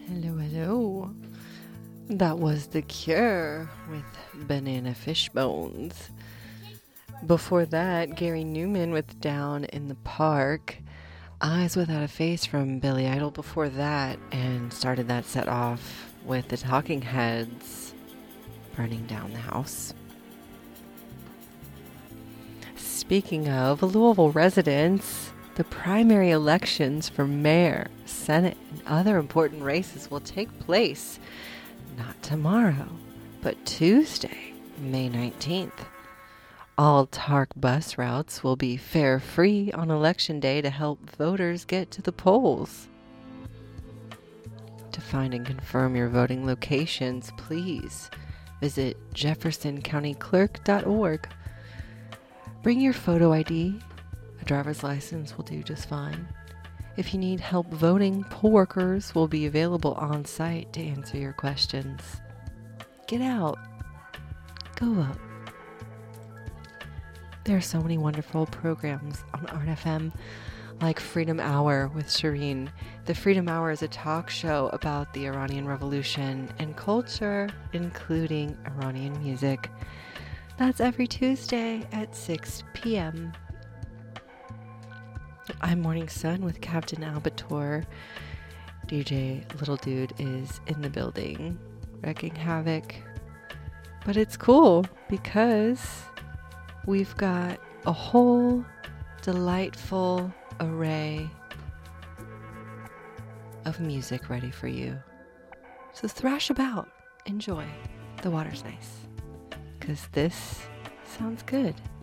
Hello, hello. That was The Cure with Banana Fish Bones. Before that, Gary Newman with Down in the Park. Eyes Without a Face from Billy Idol before that, and started that set off with the Talking Heads, Burning Down the House. Speaking of Louisville residents, the primary elections for mayor, senate, and other important races will take place not tomorrow, but Tuesday, May 19th. All TARC bus routes will be fare-free on Election Day to help voters get to the polls. To find and confirm your voting locations, please visit jeffersoncountyclerk.org. Bring your photo ID. A driver's license will do just fine. If you need help voting, poll workers will be available on site to answer your questions. Get out. Go vote. There are so many wonderful programs on Art FM, like Freedom Hour with Shireen. The Freedom Hour is a talk show about the Iranian Revolution and culture, including Iranian music. That's every Tuesday at 6 p.m. I'm Morning Sun with Captain Albator. DJ Little Dude is in the building, wrecking havoc. But it's cool because we've got a whole delightful array of music ready for you. So thrash about, enjoy. The water's nice, because this sounds good.